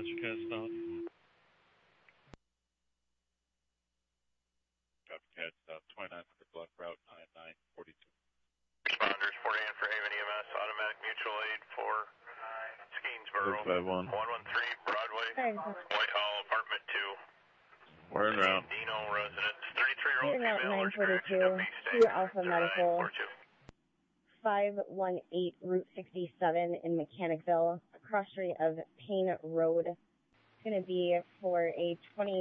Roger, cat stop. Copy, cat stop, 2900 block route 9942. Responders, 40 in for Haven EMS, automatic mutual aid for Skeensboro. 651. 113 Broadway, Whitehall, apartment 2. We're en route. Dino residence, 33-year-old Route female, 942 to Alpha Medical, 42. 518 Route 67 in Mechanicville, cross street of Payne Road. It's going to be for a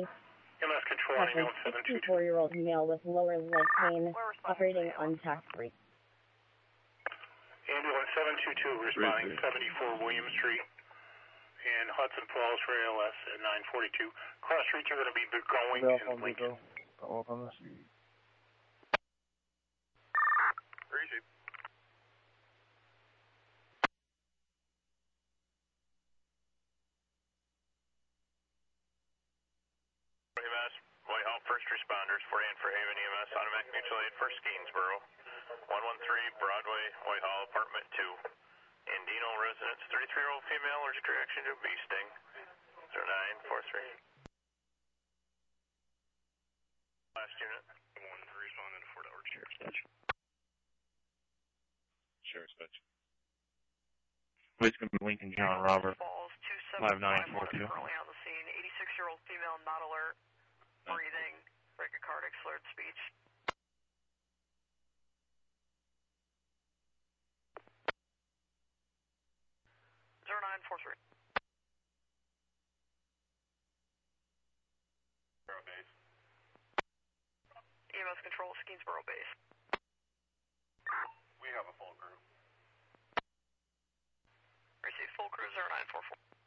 64-year-old male with lower leg pain, operating on tax free. Ambulance 722 responding 74 William Street in Hudson Falls for ALS at 942. Cross streets are going to be going in Lincoln. Follow up on this. Appreciate it. EMS, Whitehall first responders, 40 in for Haven EMS, automatic mutual aid for Skeensboro. 113 Broadway, Whitehall, apartment 2. Indino residence, 33-year-old female, allergic reaction to bee sting. 0943. Last unit. 1 responding to Fort Edward Sheriff's Station. Sheriff's Station. Whiskey Lincoln John Robert. 5942. Currently on the scene. 86-year-old female, not alert, breathing, bradycardic, slurred speech. Zero 0943. Base. EMS control, Skeensboro base. We have a full crew. Receive full crew 0944.